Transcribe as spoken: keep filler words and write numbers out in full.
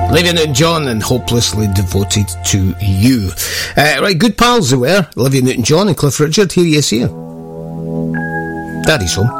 Olivia Newton-John and Hopelessly Devoted to You. Uh, right, good pals they were, Olivia Newton-John and Cliff Richard. Here you see her. Daddy's home.